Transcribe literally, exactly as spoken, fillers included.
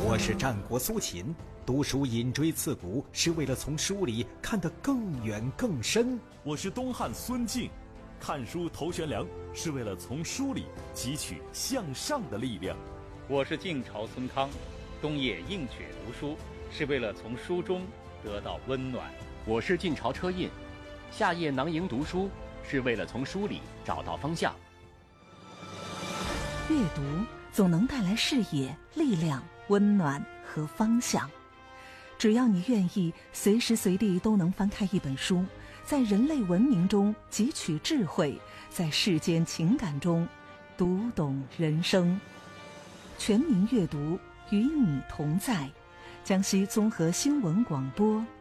我是战国苏秦，读书引锥刺股，是为了从书里看得更远更深。 我是东汉孙敬，看书头悬梁，是为了从书里汲取向上的力量。 我是晋朝孙康，冬夜映雪读书，是为了从书中得到温暖。 我是晋朝车胤，夏夜囊萤读书，是为了从书里找到方向。 阅读总能带来视野、力量、温暖和方向。只要你愿意，随时随地都能翻开一本书，在人类文明中汲取智慧，在世间情感中读懂人生。全民阅读，与你同在。江西综合新闻广播